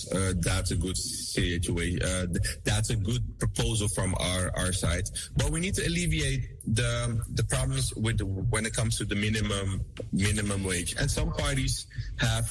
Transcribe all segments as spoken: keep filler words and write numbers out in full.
uh, that's a good situation. Uh, that's a good proposal from our, our side. But we need to alleviate the the problems with the, when it comes to the minimum minimum wage. And some parties have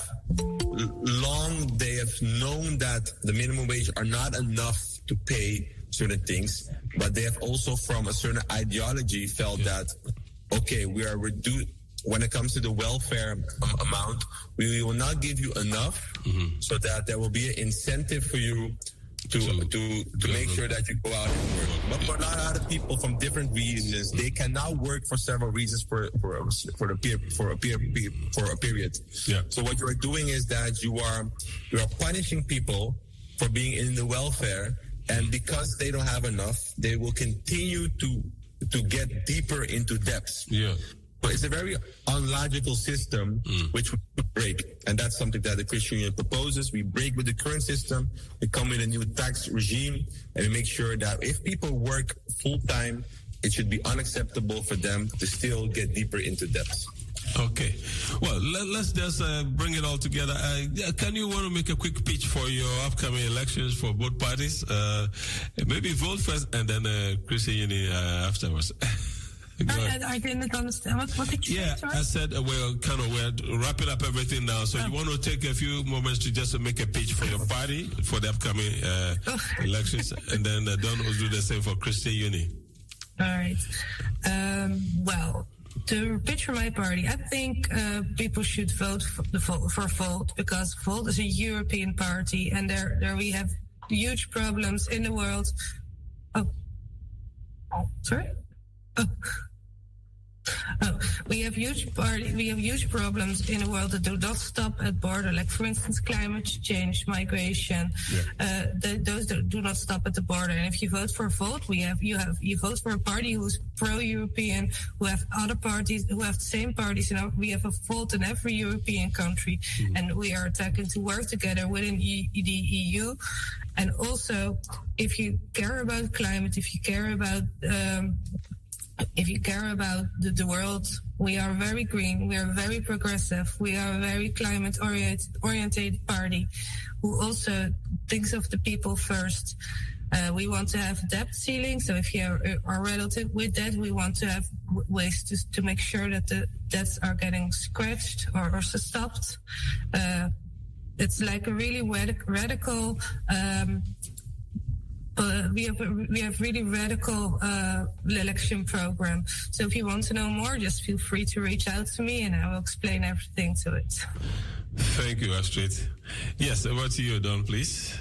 long they have known that the minimum wage are not enough to pay certain things, but they have also from a certain ideology felt yeah. that okay, we are reduced. When it comes to the welfare um, amount, we will not give you enough mm-hmm. so that there will be an incentive for you to so, to to make sure that you go out and work. But for a lot of people from different reasons, they cannot work for several reasons for for for a peer, for a peer, for a period. Yeah. So what you are doing is that you are you are punishing people for being in the welfare, and because they don't have enough, they will continue to to get deeper into debts. Yeah. So it's a very unlogical system mm. which we break. And that's something that the Christian Union proposes. We break with the current system. We come with a new tax regime. And we make sure that if people work full time, it should be unacceptable for them to still get deeper into debts. Okay. Well, let, let's just uh, bring it all together. Uh, can you want to make a quick pitch for your upcoming elections for both parties? Uh, maybe vote first and then uh, Christian Union uh, afterwards. I, I didn't understand. What, what did you yeah, say? I said uh, we're kind of we're wrapping up everything now. So oh. you want to take a few moments to just make a pitch for your party for the upcoming uh, oh. elections, and then uh, Don will do the same for Christian Union. All right. Um, well, to pitch for my party, I think uh, people should vote for, the, for Volt because Volt is a European party, and there there we have huge problems in the world. Oh, oh sorry. Oh. Oh, we have huge party, we have huge problems in a world that do not stop at border, like for instance climate change, migration. Yeah. Uh, the, those that do not stop at the border. And if you vote for Volt, we have you have you vote for a party who's pro-European, who have other parties who have the same parties. You know, we have a Volt in every European country, mm-hmm. and we are attacking to work together within e- the E U. And also, if you care about climate, if you care about um, If you care about the, the world, we are very green, we are very progressive, we are a very climate-oriented oriented party who also thinks of the people first. Uh, we want to have debt ceiling, so if you are, are relative with that, we want to have ways to, to make sure that the debts are getting scratched or, or stopped. Uh, it's like a really radic- radical... Um, Uh, we have a, we have really radical uh, election program. So if you want to know more, just feel free to reach out to me, and I will explain everything to it. Thank you, Astrid. Yes, over to you, Don, please.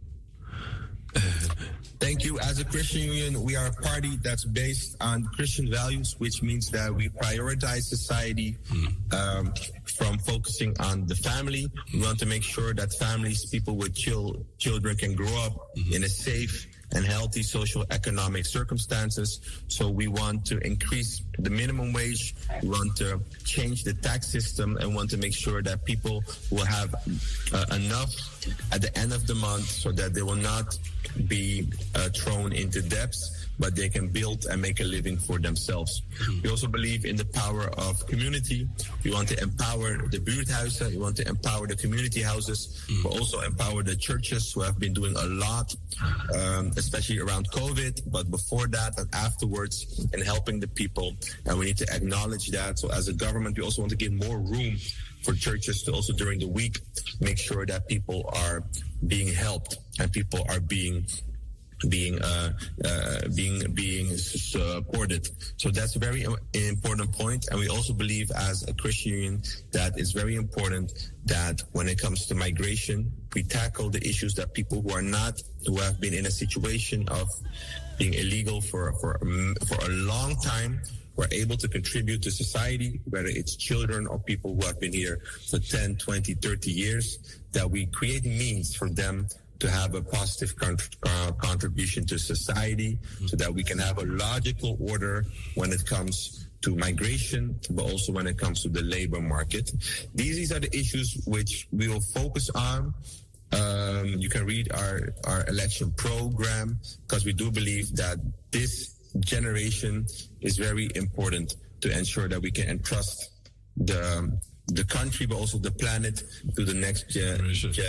Thank you. As a Christian Union, we are a party that's based on Christian values, which means that we prioritize society mm. um, from focusing on the family. We want to make sure that families, people with chil- children can grow up mm-hmm. in a safe and healthy social economic circumstances. So we want to increase the minimum wage. We want to change the tax system and want to make sure that people will have uh, enough at the end of the month so that they will not be uh, thrown into debts, but they can build and make a living for themselves. Mm-hmm. We also believe in the power of community. We want to empower the buurthuizen. We want to empower the community houses, mm-hmm. but also empower the churches who have been doing a lot, um, especially around COVID, but before that and afterwards, in helping the people. And we need to acknowledge that. So as a government, we also want to give more room for churches to also during the week make sure that people are being helped and people are being being uh, uh, being being supported. So that's a very important point. And we also believe as a Christian Union that it's very important that when it comes to migration, we tackle the issues that people who are not, who have been in a situation of being illegal for for for a long time, who are able to contribute to society, whether it's children or people who have been here for ten, twenty, thirty years, that we create means for them to have a positive con- uh, contribution to society, mm-hmm. so that we can have a logical order when it comes to migration, but also when it comes to the labor market. These, these are the issues which we will focus on. Um, you can read our, our election program, because we do believe that this generation is very important to ensure that we can entrust the the country, but also the planet to the next generation.